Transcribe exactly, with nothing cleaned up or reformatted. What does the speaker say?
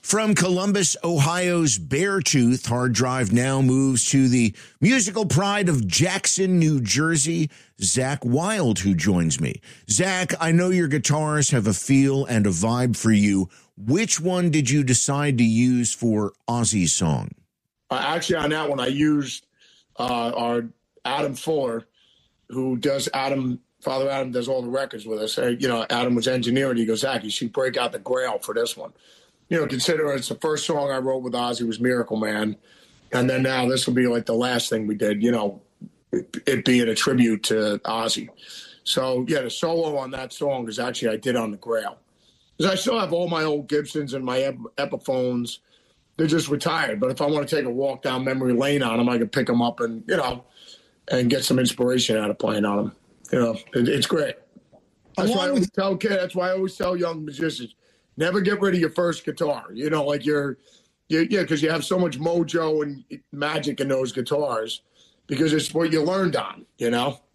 From Columbus, Ohio's Beartooth, hard drive now moves to the musical pride of Jackson, New Jersey, Zach Wild, who joins me. Zach, I know your guitars have a feel and a vibe for you. Which one did you decide to use for Ozzy's song? Uh, actually, on that one, I used uh, our Adam Fuller, who does Adam, Father Adam does all the records with us. Uh, you know, Adam was engineering. He goes, Zach, you should break out the Grail for this one. You know, consider it's the first song I wrote with Ozzy was Miracle Man. And then now this will be like the last thing we did, you know, it, it being a tribute to Ozzy. So, yeah, the solo on that song is actually I did on the Grail. Because I still have all my old Gibsons and my Ep- Epiphones. They're just retired. But if I want to take a walk down memory lane on them, I can pick them up and, you know, and get some inspiration out of playing on them. You know, it, it's great. That's why I always tell kids, that's why I always tell young musicians, never get rid of your first guitar. You know, like you're, you, yeah, because you have so much mojo and magic in those guitars because it's what you learned on, you know?